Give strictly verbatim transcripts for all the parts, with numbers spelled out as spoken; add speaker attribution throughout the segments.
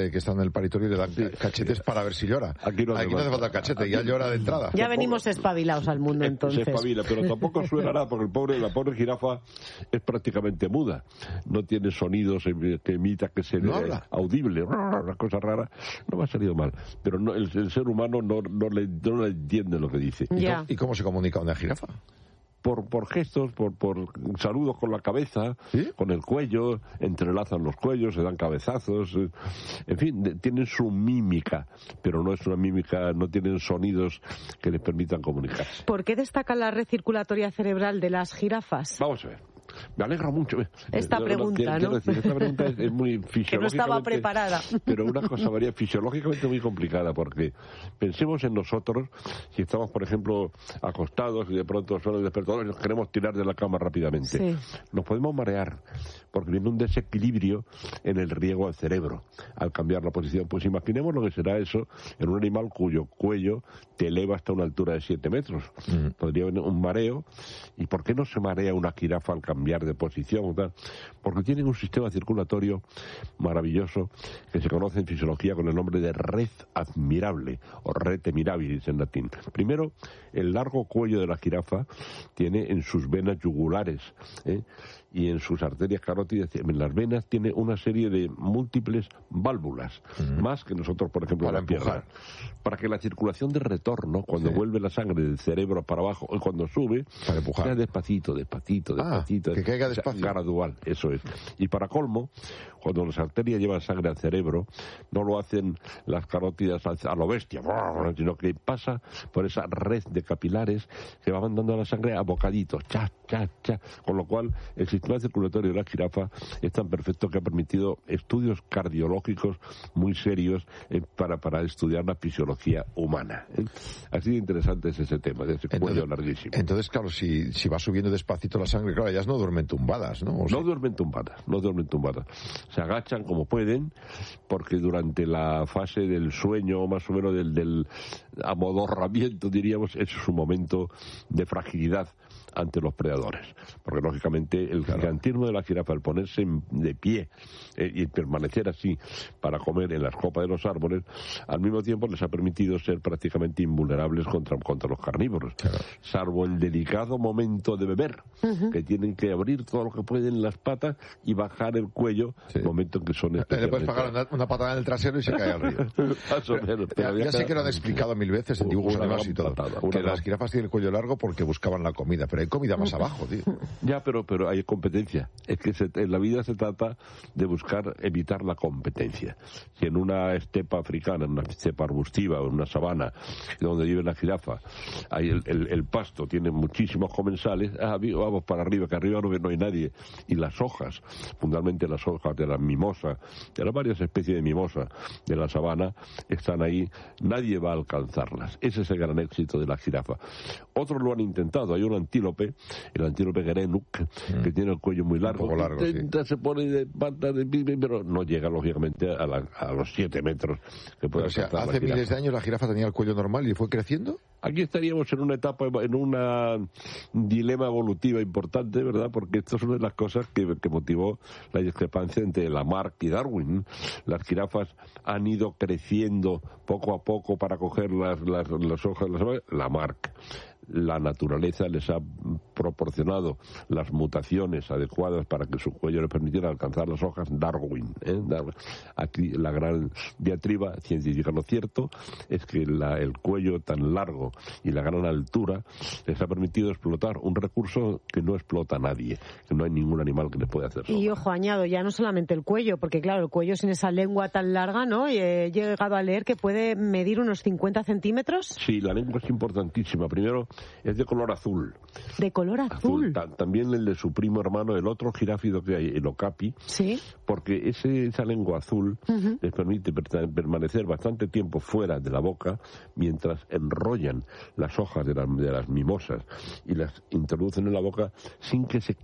Speaker 1: de que está en el paritorio y le dan
Speaker 2: Sí.
Speaker 1: cachetes para ver si llora.
Speaker 2: Aquí no hace
Speaker 1: Aquí no hace
Speaker 2: falta.
Speaker 1: falta cachete, ya llora de entrada.
Speaker 3: Ya venimos espabilados al mundo, entonces.
Speaker 2: Se espabila, pero tampoco suena nada, porque el pobre, la pobre jirafa es prácticamente muda. No tiene sonidos que emita que sea
Speaker 1: ¿No habla?
Speaker 2: audible, una cosa rara. No me ha salido mal. Pero no, el, el ser humano no, no, le, no le entiende lo que dice.
Speaker 3: Ya.
Speaker 1: ¿Y cómo se comunica una jirafa?
Speaker 2: Por, por gestos, por, por saludos con la cabeza,
Speaker 1: ¿Sí?
Speaker 2: con el cuello, entrelazan los cuellos, se dan cabezazos, eh, en fin, de, tienen su mímica, pero no es una mímica, no tienen sonidos que les permitan comunicarse.
Speaker 3: ¿Por qué destaca la red circulatoria cerebral de las jirafas?
Speaker 2: Vamos a ver. Me alegra mucho.
Speaker 3: Esta
Speaker 2: No, no,
Speaker 3: pregunta,
Speaker 2: quiero-
Speaker 3: ¿no?
Speaker 2: quiero decir, esta pregunta es, es muy fisiológicamente...
Speaker 3: Que no estaba preparada.
Speaker 2: Pero una cosa, María, fisiológicamente muy complicada, porque pensemos en nosotros, si estamos, por ejemplo, acostados y de pronto suena el despertador y nos queremos tirar de la cama rápidamente.
Speaker 3: Sí.
Speaker 2: Nos podemos marear, porque viene un desequilibrio en el riego al cerebro al cambiar la posición. Pues imaginemos lo que será eso en un animal cuyo cuello te eleva hasta una altura de siete metros.
Speaker 1: Mm.
Speaker 2: Podría haber un mareo. ¿Y por qué no se marea una jirafa al cambiar de posición o tal? Porque tienen un sistema circulatorio maravilloso que se conoce en fisiología con el nombre de red admirable o rete mirabilis en latín. Primero, el largo cuello de la jirafa tiene en sus venas yugulares, ¿eh? y en sus arterias carótidas, en las venas, tiene una serie de múltiples válvulas,
Speaker 1: Mm.
Speaker 2: más que nosotros, por ejemplo,
Speaker 1: Para
Speaker 2: la pierna,
Speaker 1: empujar.
Speaker 2: para que la circulación de retorno, cuando
Speaker 1: Sí.
Speaker 2: vuelve la sangre del cerebro para abajo, y cuando sube,
Speaker 1: Para empujar.
Speaker 2: sea despacito, despacito,
Speaker 1: Ah,
Speaker 2: despacito.
Speaker 1: que caiga
Speaker 2: o sea,
Speaker 1: despacio.
Speaker 2: gradual, eso es. Y para colmo, cuando las arterias llevan sangre al cerebro, no lo hacen las carótidas a a lo bestia, sino que pasa por esa red de capilares que va mandando la sangre a bocaditos, cha, cha, cha, con lo cual el sistema circulatorio de la jirafa es tan perfecto que ha permitido estudios cardiológicos muy serios eh, para, para estudiar la fisiología humana. ¿eh? Así de interesante es ese tema, de ese cuello larguísimo.
Speaker 1: Entonces, claro, si, si va subiendo despacito la sangre, claro, ellas no duermen tumbadas, ¿no? O sea,
Speaker 2: No duermen tumbadas, no duermen tumbadas. Se agachan como pueden, porque durante la fase del sueño, más o menos del, del amodorramiento, diríamos, ese es un momento de fragilidad ante los predadores. Porque, lógicamente, el
Speaker 1: Claro.
Speaker 2: gigantismo de la jirafa, el ponerse en- de pie eh, y permanecer así para comer en las copas de los árboles, al mismo tiempo les ha permitido ser prácticamente invulnerables contra, contra los carnívoros.
Speaker 1: Claro.
Speaker 2: Salvo el delicado momento de beber, que tienen que abrir todo lo que pueden las patas y bajar el cuello,
Speaker 1: Sí.
Speaker 2: momento en que son
Speaker 1: le puedes
Speaker 2: especialmente...
Speaker 1: pagar una, una patada en el trasero y se cae al río.
Speaker 2: Más o menos,
Speaker 1: Ya,
Speaker 2: pero había
Speaker 1: ya sé
Speaker 2: que-
Speaker 1: que lo han explicado mil veces en dibujos
Speaker 2: Una
Speaker 1: animados y
Speaker 2: gran
Speaker 1: todo,
Speaker 2: patada, una
Speaker 1: que
Speaker 2: gran-
Speaker 1: las jirafas tienen el cuello largo porque buscaban la comida, pero hay comida más abajo, tío.
Speaker 2: Ya, pero, pero hay competencia. Es que se- en la vida se trata de buscar evitar la competencia. Si en una estepa africana, en una estepa arbustiva o en una sabana donde vive la jirafa, hay el, el- el pasto tiene muchísimos comensales, ah, vi- vamos para arriba, que arriba no, no hay nadie. Y las hojas, fundamentalmente las hojas de la mimosa, de las varias especies de mimosa de la sabana, están ahí, nadie va a alcanzarlas. Ese es el gran éxito de la jirafa. Otros lo han intentado. Hay un antílope, el antílope gerenuk, que tiene el cuello muy largo.
Speaker 1: Un poco largo, sí.
Speaker 2: Intenta, se pone de pata de pibe, pero no llega, lógicamente, a, la- a los siete metros que puede
Speaker 1: O sea,
Speaker 2: alcanzar la
Speaker 1: hace
Speaker 2: jirafa.
Speaker 1: miles de años la jirafa tenía el cuello normal y fue creciendo.
Speaker 2: Aquí estaríamos en una etapa, en un dilema evolutiva importante, ¿verdad? Porque esto es una de las cosas que, que motivó la discrepancia entre Lamarck y Darwin. Las jirafas han ido creciendo poco a poco para coger las, las, las hojas de las... Lamarck. La naturaleza les ha proporcionado las mutaciones adecuadas para que su cuello le permitiera alcanzar las hojas. Darwin, ¿eh? Darwin. Aquí la gran diatriba científica. Lo cierto es que la, el cuello tan largo y la gran altura les ha permitido explotar un recurso que no explota nadie, que no hay ningún animal que les pueda hacer
Speaker 3: Y
Speaker 2: sombra.
Speaker 3: ojo, añado, ya no solamente el cuello, porque claro, el cuello sin esa lengua tan larga, ¿no? Y he llegado a leer que puede medir unos cincuenta centímetros
Speaker 2: Sí, la lengua es importantísima. Primero, es de color azul.
Speaker 3: de color azul.
Speaker 2: Azul. Ta- También el de su primo hermano, el otro giráfido que hay, el okapi,
Speaker 3: Sí.
Speaker 2: porque ese, esa lengua azul
Speaker 3: Ujú.
Speaker 2: les permite per- permanecer bastante tiempo fuera de la boca mientras enrollan las hojas de, las- de las mimosas y las introducen en la boca sin que se queme.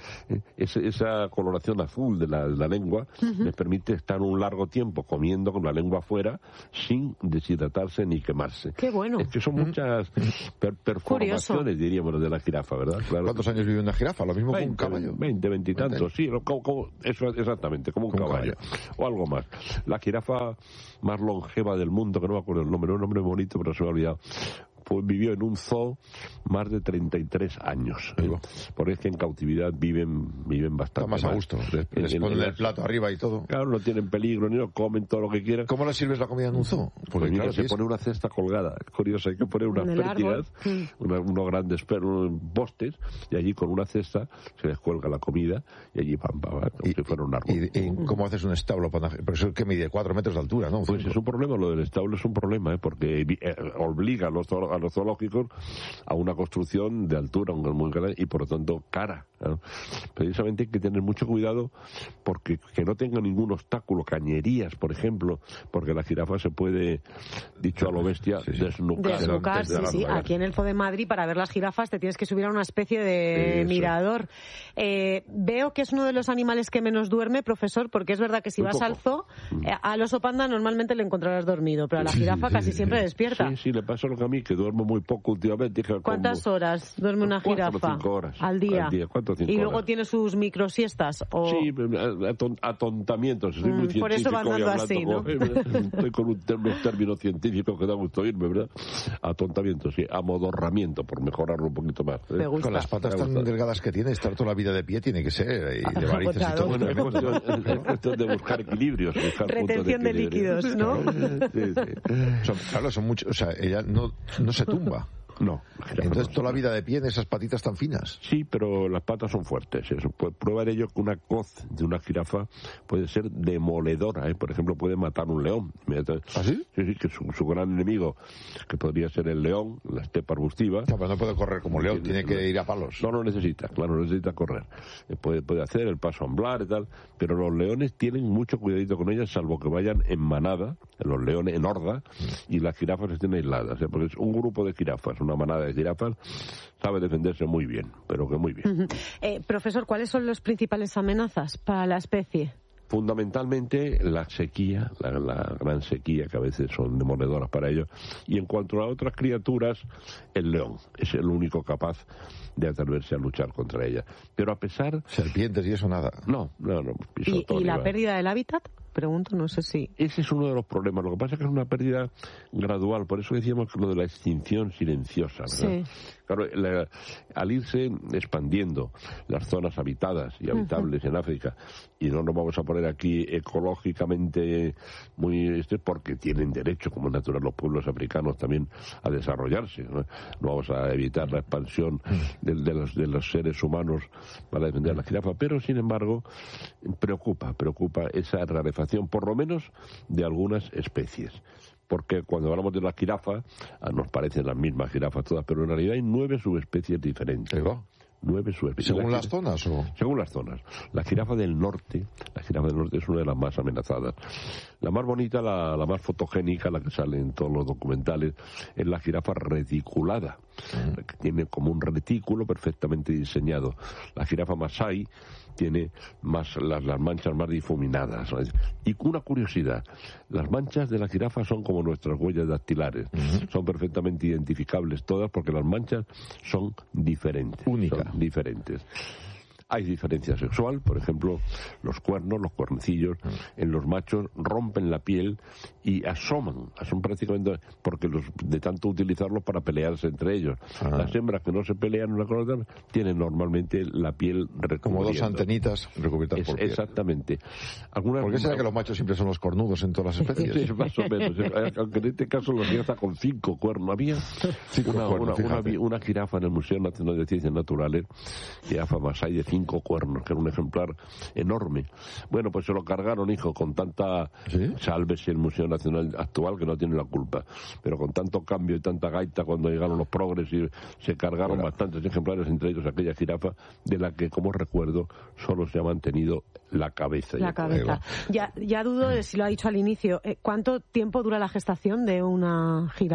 Speaker 2: es, esa coloración azul de la, de la lengua uh-huh. les permite estar un largo tiempo comiendo con la lengua afuera sin deshidratarse ni quemarse.
Speaker 3: Qué bueno.
Speaker 2: Es que son muchas per performaciones, diríamos, de la jirafa, ¿verdad? Claro.
Speaker 1: ¿Cuántos años vive una jirafa? Lo mismo
Speaker 2: veinte,
Speaker 1: que un caballo.
Speaker 2: veinte, veinte y tantos, sí, como, como, eso exactamente, como un, como caballo, un caballo. O algo más. La jirafa más longeva del mundo, que no me acuerdo el nombre, no es un nombre bonito, pero se me ha olvidado. Pues vivió en un zoo más de treinta y tres años. ¿eh? Porque es que en cautividad viven viven bastante
Speaker 1: más. Está más a gusto. Les, les ponen el plato arriba y todo.
Speaker 2: Claro, no tienen peligro, ni no comen todo lo que quieran.
Speaker 1: ¿Cómo les sirves la comida en un zoo?
Speaker 2: Porque pues mira, claro, se pone una cesta colgada. Es curioso, hay que poner unas pértigas, una, unos grandes unos postes, y allí con una cesta se les cuelga la comida, y allí pam, pam, como y, si fuera un árbol.
Speaker 1: ¿Y, y cómo haces un establo? Pero eso es que mide cuatro metros de altura, ¿no?
Speaker 2: Pues
Speaker 1: cinco.
Speaker 2: Es un problema, lo del establo es un problema, ¿eh? Porque eh, obliga a los a los zoológicos a una construcción de altura muy grande y por lo tanto cara, ¿no? Precisamente hay que tener mucho cuidado porque que no tenga ningún obstáculo, cañerías, por ejemplo, porque la jirafa se puede, dicho a lo bestia, sí, sí. desnucar.
Speaker 3: Desnucar, sí, sí. Aquí en el Zoo de Madrid, para ver las jirafas, te tienes que subir a una especie de Eso. mirador. Eh, veo que es uno de los animales que menos duerme, profesor, porque es verdad que si muy vas poco. al zoo, eh, al oso panda normalmente le encontrarás dormido, pero a la jirafa sí, casi sí, siempre sí. despierta.
Speaker 2: Sí, sí, le pasa lo que a mí, que duermo muy poco últimamente.
Speaker 3: ¿Cuántas
Speaker 2: como...
Speaker 3: horas duerme una jirafa?
Speaker 2: Cuatro o cinco horas.
Speaker 3: Al día.
Speaker 2: Al día. ¿Cuánto, cinco
Speaker 3: y luego
Speaker 2: horas?
Speaker 3: Tiene sus microsiestas. O...
Speaker 2: Sí, atont atontamientos. Soy muy mm,
Speaker 3: por eso va andando así, ¿no?
Speaker 2: Con, estoy con un término, término científico que da gusto oírme, ¿verdad? Atontamiento, sí. Amodorramiento, por mejorarlo un poquito más. ¿eh?
Speaker 3: Me gusta.
Speaker 1: Con las patas tan delgadas que tiene, estar toda la vida de pie tiene que ser. Y de varices y todo.
Speaker 2: Bueno, es cuestión, es cuestión de buscar equilibrios. Buscar
Speaker 3: Retención de, de líquidos, ¿no?
Speaker 2: Sí, sí.
Speaker 1: Son, claro, son muchos. O sea, ella no, no se tumba.
Speaker 2: No.
Speaker 1: Entonces toda la vida de pie en esas patitas tan finas.
Speaker 2: Sí, pero las patas son fuertes. Eso. Prueba de ello que una coz de una jirafa puede ser demoledora. ¿eh? Por ejemplo, puede matar un león.
Speaker 1: ¿Ah, sí?
Speaker 2: Sí, sí, que su, su gran enemigo, que podría ser el león, la estepa arbustiva.
Speaker 1: No, pero no puede correr como león, tiene que ir a palos.
Speaker 2: No, no necesita, claro, no necesita correr. Puede, puede hacer el paso amblar y tal, pero los leones tienen mucho cuidadito con ellas, salvo que vayan en manada, los leones en horda, y las jirafas estén aisladas. ¿eh? Porque es un grupo de jirafas, una manada de jirafas, sabe defenderse muy bien, pero que muy bien.
Speaker 3: Uh-huh. eh, profesor, ¿cuáles son las principales amenazas para la especie?
Speaker 2: Fundamentalmente la sequía, la, la gran sequía, que a veces son demoledoras para ellos, y en cuanto a otras criaturas, el león es el único capaz de atreverse a luchar contra ella. Pero a pesar...
Speaker 1: Serpientes y eso nada.
Speaker 2: No, no, no.
Speaker 3: ¿Y, ¿Y la pérdida del hábitat? Pregunto, no sé si...
Speaker 2: Ese es uno de los problemas. Lo que pasa es que es una pérdida gradual. Por eso decíamos que lo de la extinción silenciosa, ¿verdad? Sí. Claro, la, al irse expandiendo las zonas habitadas y habitables uh-huh. en África, y no nos vamos a poner aquí ecológicamente muy... Este, porque tienen derecho, como es natural, los pueblos africanos también a desarrollarse, ¿no? No vamos a evitar la expansión de, de, los, de los seres humanos para defender a la jirafa, pero sin embargo preocupa, preocupa esa rarefacción, por lo menos de algunas especies. Porque cuando hablamos de la jirafa, nos parecen las mismas jirafas todas, pero en realidad hay nueve subespecies diferentes. Nueve subespecies.
Speaker 1: ¿Según las zonas o...?
Speaker 2: Según las zonas. La jirafa del norte, la jirafa del norte es una de las más amenazadas. La más bonita, la, la más fotogénica, la que sale en todos los documentales, es la jirafa reticulada, uh-huh. que tiene como un retículo perfectamente diseñado. La jirafa masái tiene más las, las manchas más difuminadas, ¿no? Y una curiosidad, las manchas de la jirafa son como nuestras huellas dactilares, uh-huh. son perfectamente identificables todas porque las manchas son diferentes,
Speaker 1: únicas,
Speaker 2: son diferentes. Hay diferencia sexual, por ejemplo, los cuernos, los cuernicillos, en los machos rompen la piel y asoman, asoman prácticamente, porque los de tanto utilizarlos para pelearse entre ellos. Ah. Las hembras que no se pelean una con la otra tienen normalmente la piel recubriendo.
Speaker 1: Como dos antenitas recubiertas es, por piel.
Speaker 2: Exactamente. ¿Alguna,
Speaker 1: ¿Por qué será que los machos siempre son los cornudos en todas las especies?
Speaker 2: Sí, más o menos. Aunque en este caso los días está con cinco cuernos. Había
Speaker 1: cinco
Speaker 2: una,
Speaker 1: cuernos,
Speaker 2: una, una, una jirafa en el Museo Nacional de Ciencias Naturales, jirafa masái de cinco cuernos, que era un ejemplar enorme. Bueno, pues se lo cargaron, hijo, con tanta... ¿Sí? Sálvese el Museo Nacional actual, que no tiene la culpa, pero con tanto cambio y tanta gaita cuando llegaron los progres y se cargaron bueno. bastantes ejemplares, entre ellos aquella jirafa, de la que, como recuerdo, solo se ha mantenido la cabeza.
Speaker 3: La cabeza. Ya, ya dudo de si lo ha dicho al inicio. ¿Cuánto tiempo dura la gestación de una jirafa?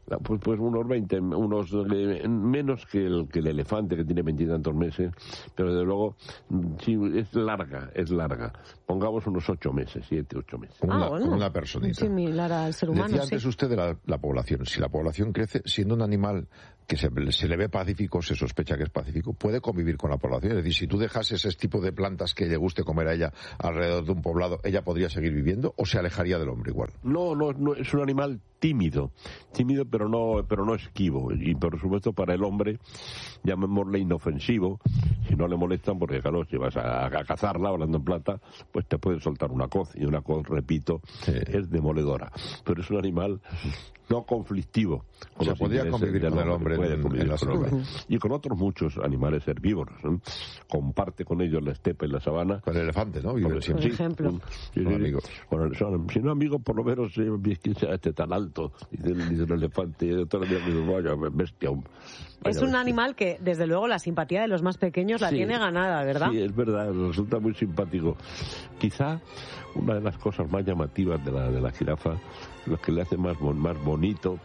Speaker 2: Pues, pues unos veinte, unos eh, menos que el, que el elefante, que tiene veintitantos meses, pero desde luego sí, es larga, es larga. Pongamos unos ocho meses, siete, ocho meses.
Speaker 1: Una,
Speaker 3: ah, bueno.
Speaker 1: una personita.
Speaker 3: Similar al ser humano.
Speaker 1: Decía antes
Speaker 3: sí.
Speaker 1: usted de la, la población. Si la población crece, siendo un animal que se, se le ve pacífico, se sospecha que es pacífico, puede convivir con la población. Es decir, si tú dejas ese tipo de plantas que le guste comer a ella alrededor de un poblado, ¿ella podría seguir viviendo o se alejaría del hombre igual?
Speaker 2: No, no, no, es un animal tímido, tímido pero no, pero no esquivo, y por supuesto para el hombre, llamémosle inofensivo, si no le molestan, porque claro, si vas a, a cazarla, hablando en plata, pues te pueden soltar una coz, y una coz, repito, sí. es demoledora, pero es un animal no conflictivo.
Speaker 1: O sea, podría convivir con el hombre
Speaker 2: puede
Speaker 1: en,
Speaker 2: convivir
Speaker 1: en la
Speaker 2: con
Speaker 1: selva.
Speaker 2: El hombre. Y con otros muchos animales herbívoros, ¿eh? Comparte con ellos la estepa y la sabana.
Speaker 1: Con el elefante, ¿no?
Speaker 3: Por sí, ejemplo.
Speaker 2: Un, sí, sí, amigos. Bueno, son, si no amigos, por lo menos, eh, ¿quién sea este tan alto? Dice, dice el elefante, y otro día dice, vaya, bestia. Vaya,
Speaker 3: es un bestia. Animal que, desde luego, la simpatía de los más pequeños la sí, tiene ganada, ¿verdad?
Speaker 2: Sí, es verdad, resulta muy simpático. Quizá una de las cosas más llamativas de la, de la jirafa, lo que le hace más, más bonito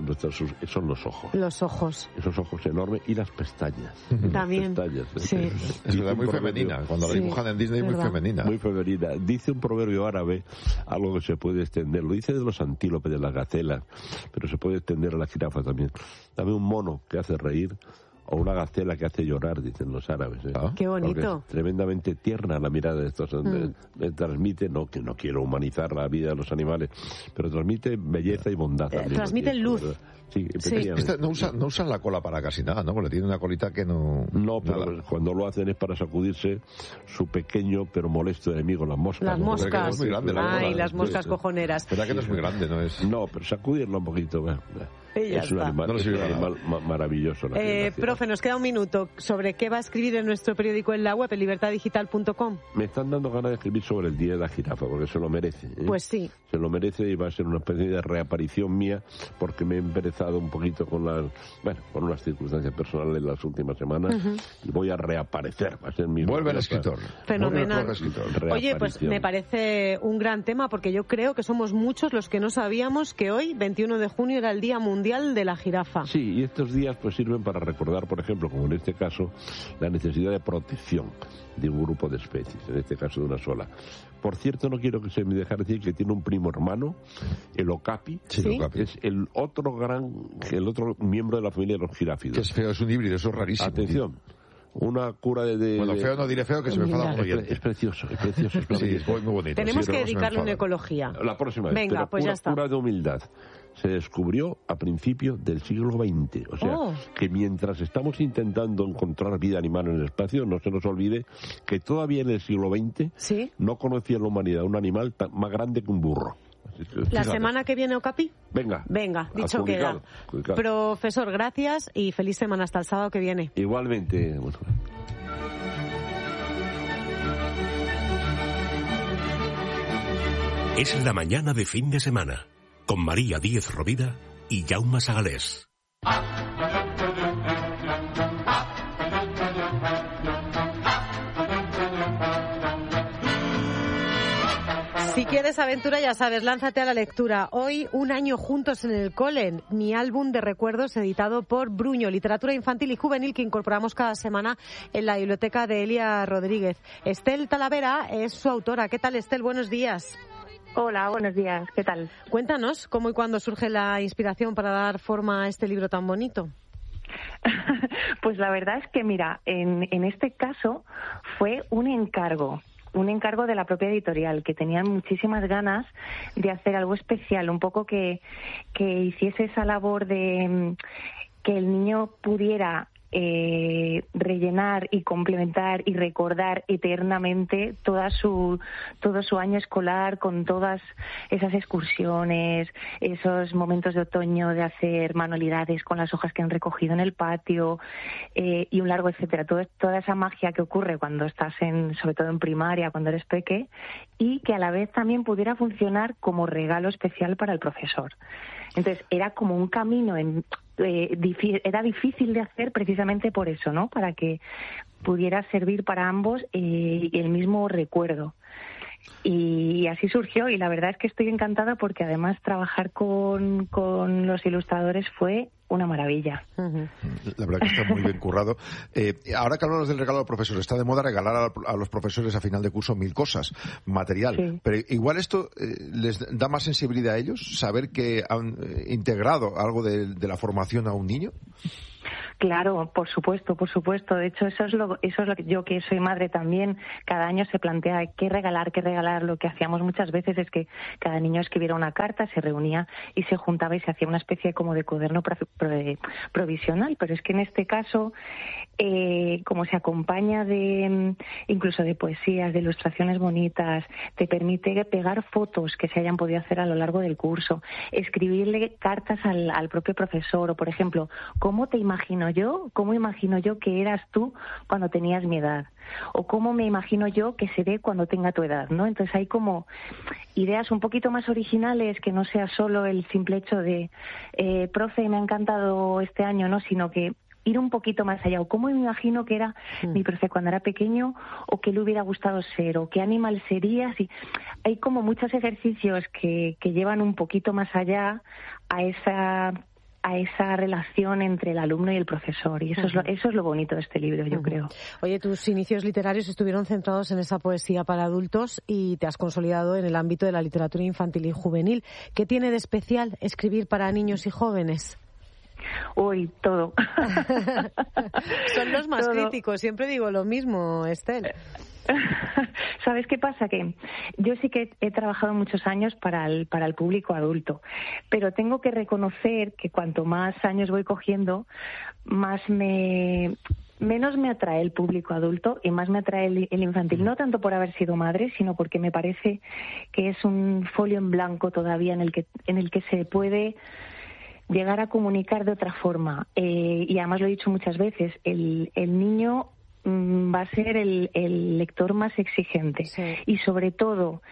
Speaker 2: son los ojos.
Speaker 3: Los ojos.
Speaker 2: Esos ojos enormes y las pestañas.
Speaker 3: También.
Speaker 2: Las pestañas, ¿eh?
Speaker 3: Sí.
Speaker 1: Es verdad, muy femenina. Cuando la dibujan sí, en Disney, muy femenina.
Speaker 2: Muy femenina. Dice un proverbio árabe, algo que se puede extender. Lo dice de los antílopes, de las gacelas, pero se puede extender a la jirafa también. Dame un mono que hace reír, o una gacela que hace llorar, dicen los árabes. ¿eh?
Speaker 3: Ah, qué bonito.
Speaker 2: Es tremendamente tierna la mirada de estos. Mm. Eh, transmite, no que no quiero humanizar la vida de los animales, pero transmite belleza y bondad.
Speaker 3: Eh, transmite luz.
Speaker 2: ¿verdad? Sí,
Speaker 3: sí.
Speaker 1: Esta, no, usan, no usan la cola para casi nada, ¿no? Porque tiene una colita que no...
Speaker 2: No, pero nada. Cuando lo hacen es para sacudirse su pequeño pero molesto enemigo, las moscas.
Speaker 3: Las
Speaker 2: ¿no?
Speaker 3: moscas.
Speaker 1: No es muy grande, la
Speaker 3: Ay,
Speaker 1: cola,
Speaker 3: las moscas
Speaker 1: sí,
Speaker 3: cojoneras.
Speaker 1: ¿Verdad que no es muy grande? No, es...
Speaker 2: no pero sacudirlo un poquito. ¿verdad? Es un animal,
Speaker 1: no
Speaker 2: es un animal ma maravilloso. La
Speaker 3: eh, profe, nos queda un minuto. ¿Sobre qué va a escribir en nuestro periódico en la web, en libertad digital punto com?
Speaker 2: Me están dando ganas de escribir sobre el Día de la Jirafa, porque se lo merece. ¿eh?
Speaker 3: Pues sí.
Speaker 2: Se lo merece y va a ser una especie de reaparición mía, porque me he emperezado un poquito con las, bueno, con unas circunstancias personales las últimas semanas, uh-huh. y voy a reaparecer. Va a ser mi
Speaker 1: Vuelve el escritor.
Speaker 3: Fenomenal. El escritor. Oye, pues me parece un gran tema, porque yo creo que somos muchos los que no sabíamos que hoy, veintiuno de junio, era el Día Mundial de la Jirafa.
Speaker 2: Sí, y estos días pues sirven para recordar, por ejemplo, como en este caso, la necesidad de protección de un grupo de especies, en este caso de una sola. Por cierto, no quiero que se me deje decir que tiene un primo hermano, el okapi,
Speaker 1: sí,
Speaker 2: ¿sí?
Speaker 1: Okapi.
Speaker 2: Es el otro gran, el otro miembro de la familia de los giráfidos.
Speaker 1: Que es feo, es un híbrido, eso es rarísimo.
Speaker 2: Atención. Una cura de, de...
Speaker 1: Bueno, feo no diré feo, que se me enfada un oyente.
Speaker 2: Es precioso, es precioso. Es
Speaker 1: sí, es muy bonito.
Speaker 3: Tenemos
Speaker 1: sí,
Speaker 3: que dedicarle una ecología.
Speaker 2: La próxima vez.
Speaker 3: Venga,
Speaker 2: pero
Speaker 3: pues
Speaker 2: una
Speaker 3: ya está.
Speaker 2: Cura de humildad. Se descubrió a principios del siglo veinte. O sea,
Speaker 3: oh.
Speaker 2: que mientras estamos intentando encontrar vida animal en el espacio, no se nos olvide que todavía en el siglo veinte
Speaker 3: ¿sí?
Speaker 2: no conocía la humanidad un animal tan, más grande que un burro.
Speaker 3: ¿La semana que viene, Okapi?
Speaker 2: Venga.
Speaker 3: Venga, dicho queda. Profesor, gracias y feliz semana hasta el sábado que viene.
Speaker 2: Igualmente. Bueno.
Speaker 4: Es la mañana de fin de semana, con María Díez Rovira y Jaume Sagalés.
Speaker 3: Si quieres aventura, ya sabes, lánzate a la lectura. Hoy, Un año juntos en el cole, mi álbum de recuerdos editado por Bruño, literatura infantil y juvenil que incorporamos cada semana en la biblioteca de Elia Rodríguez. Estel Talavera es su autora. ¿Qué tal, Estel? Buenos días.
Speaker 5: Hola, buenos días. ¿Qué tal?
Speaker 3: Cuéntanos cómo y cuándo surge la inspiración para dar forma a este libro tan bonito.
Speaker 5: Pues la verdad es que, mira, en, en este caso fue un encargo. un encargo de la propia editorial, que tenían muchísimas ganas de hacer algo especial, un poco que, que hiciese esa labor de que el niño pudiera eh, rellenar y complementar y recordar eternamente toda su todo su año escolar, con todas esas excursiones, esos momentos de otoño de hacer manualidades con las hojas que han recogido en el patio, eh, y un largo etcétera. Todo, toda esa magia que ocurre cuando estás en, sobre todo en primaria, cuando eres peque, y que a la vez también pudiera funcionar como regalo especial para el profesor. Entonces era como un camino en Eh, era difícil de hacer precisamente por eso, ¿no? Para que pudiera servir para ambos eh, el mismo recuerdo. Y así surgió, y la verdad es que estoy encantada porque además trabajar con, con los ilustradores fue una maravilla.
Speaker 1: Uh-huh. La verdad que está muy bien currado. Eh, ahora que hablamos del regalo al profesor, está de moda regalar a, a los profesores a final de curso mil cosas, material. Sí. Pero igual esto eh, les da más sensibilidad a ellos, saber que han eh, integrado algo de, de la formación a un niño.
Speaker 5: Claro, por supuesto, por supuesto. De hecho, eso es lo, eso es lo que yo, que soy madre también, cada año se plantea qué regalar, qué regalar. Lo que hacíamos muchas veces es que cada niño escribiera una carta, se reunía y se juntaba y se hacía una especie como de cuaderno pro, pro, provisional. Pero es que en este caso, eh, como se acompaña de incluso de poesías, de ilustraciones bonitas, te permite pegar fotos que se hayan podido hacer a lo largo del curso, escribirle cartas al, al propio profesor, o por ejemplo, ¿cómo te imagino yo? ¿Cómo imagino yo que eras tú cuando tenías mi edad? O cómo me imagino yo que seré cuando tenga tu edad, ¿no? Entonces hay como ideas un poquito más originales, que no sea solo el simple hecho de eh, profe, me ha encantado este año, ¿no? Sino que ir un poquito más allá, o cómo me imagino que era mm. mi profe cuando era pequeño, o qué le hubiera gustado ser, o qué animal sería. Si... Hay como muchos ejercicios que, que llevan un poquito más allá a esa a esa relación entre el alumno y el profesor, y eso, uh-huh. es, lo, eso es lo bonito de este libro, yo uh-huh. creo.
Speaker 3: Oye, tus inicios literarios estuvieron centrados en esa poesía para adultos y te has consolidado en el ámbito de la literatura infantil y juvenil. ¿Qué tiene de especial escribir para niños y jóvenes?
Speaker 5: Uy, todo.
Speaker 3: Son los más todo. Críticos, siempre digo lo mismo, Estel.
Speaker 5: ¿Sabes qué pasa? Que yo sí que he trabajado muchos años para el, para el público adulto, pero tengo que reconocer que cuanto más años voy cogiendo, más me... menos me atrae el público adulto y más me atrae el, el infantil. No tanto por haber sido madre, sino porque me parece que es un folio en blanco todavía en el que, en el que se puede llegar a comunicar de otra forma. Eh, y además lo he dicho muchas veces, el, el niño va a ser el, el lector más exigente, sí. Y sobre todo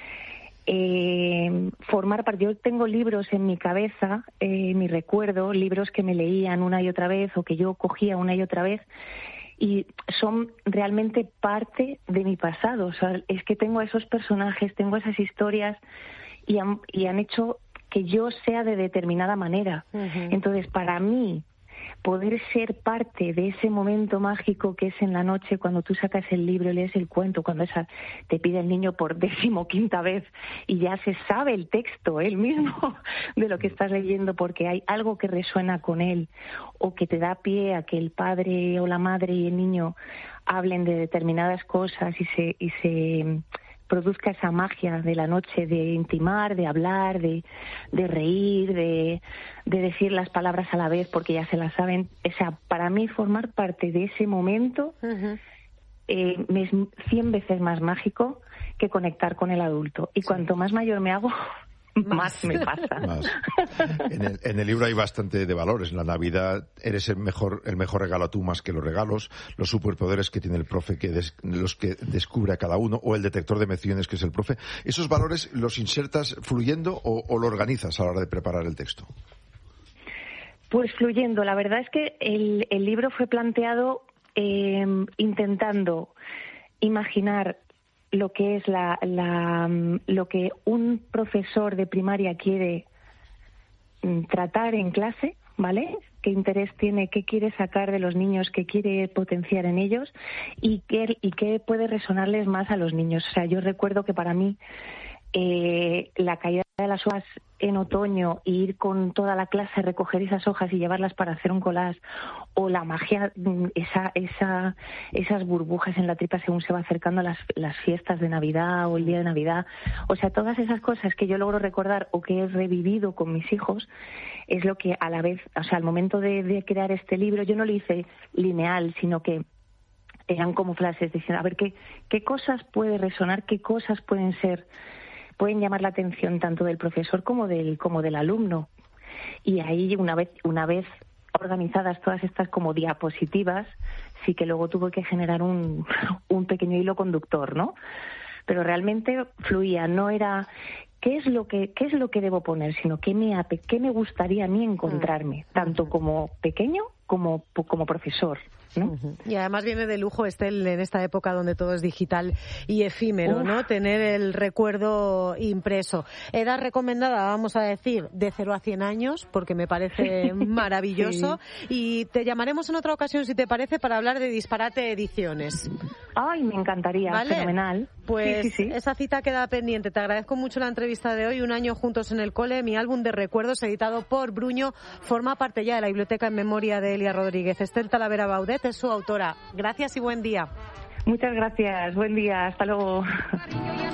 Speaker 5: eh, formar parte. Yo tengo libros en mi cabeza, eh, mi recuerdo, libros que me leían una y otra vez o que yo cogía una y otra vez, y son realmente parte de mi pasado. O sea, es que tengo esos personajes, tengo esas historias y han, y han hecho que yo sea de determinada manera. Uh-huh. Entonces, para mí, poder ser parte de ese momento mágico que es en la noche cuando tú sacas el libro, lees el cuento, cuando esa te pide el niño por decimoquinta vez y ya se sabe el texto él mismo de lo que estás leyendo porque hay algo que resuena con él o que te da pie a que el padre o la madre y el niño hablen de determinadas cosas y se y se produzca esa magia de la noche de intimar, de hablar, de, de reír, de, de decir las palabras a la vez porque ya se las saben. O sea, para mí formar parte de ese momento uh-huh. eh, es cien veces más mágico que conectar con el adulto. Y sí. Cuanto más mayor me hago, más me pasa. Más.
Speaker 1: En, el, en el libro hay bastante de valores. En la Navidad eres el mejor el mejor regalo tú más que los regalos, los superpoderes que tiene el profe, que des, los que descubre a cada uno, o el detector de emociones que es el profe. ¿Esos valores los insertas fluyendo o, o lo organizas a la hora de preparar el texto?
Speaker 5: Pues fluyendo. La verdad es que el, el libro fue planteado eh, intentando imaginar lo que es la, la lo que un profesor de primaria quiere tratar en clase, ¿vale? Qué interés tiene, qué quiere sacar de los niños, qué quiere potenciar en ellos y qué y qué puede resonarles más a los niños. O sea, yo recuerdo que para mí eh, la caída de las hojas en otoño y ir con toda la clase a recoger esas hojas y llevarlas para hacer un collage, o la magia, esa, esa, esas burbujas en la tripa según se va acercando las, las fiestas de Navidad o el día de Navidad. O sea, todas esas cosas que yo logro recordar o que he revivido con mis hijos es lo que a la vez, o sea, al momento de, de crear este libro, yo no lo hice lineal, sino que eran como frases diciendo, a ver, ¿qué, qué cosas puede resonar, qué cosas pueden ser, pueden llamar la atención tanto del profesor como del como del alumno. Y ahí una vez una vez organizadas todas estas como diapositivas, sí que luego tuve que generar un, un pequeño hilo conductor, ¿no? Pero realmente fluía, no era qué es lo que qué es lo que debo poner, sino qué me qué me gustaría a mí encontrarme, tanto como pequeño como como profesor. ¿no?
Speaker 3: Uh-huh. Y además viene de lujo, Estel, en esta época donde todo es digital y efímero, Uf. ¿no? Tener el recuerdo impreso. Edad recomendada, vamos a decir, de cero a cien años, porque me parece maravilloso. Sí. Y te llamaremos en otra ocasión, si te parece, para hablar de Disparate Ediciones.
Speaker 5: Ay, me encantaría, ¿vale? Fenomenal.
Speaker 3: Pues
Speaker 5: sí, sí, sí.
Speaker 3: esa cita queda pendiente. Te agradezco mucho la entrevista de hoy. Un año juntos en el cole. Mi álbum de recuerdos, editado por Bruño, forma parte ya de la biblioteca en memoria de Elia Rodríguez. Estel Talavera Baudet es su autora. Gracias y buen día.
Speaker 5: Muchas gracias. Buen día. Hasta luego.